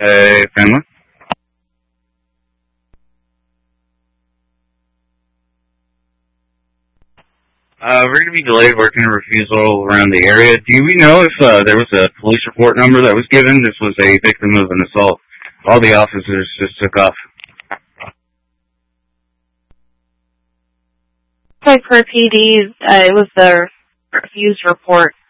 Hey, family. We're going to be delayed working a refusal around the area. Do we know if there was a police report number that was given? This was a victim of an assault. All the officers just took off. So per PD, it was the refused report.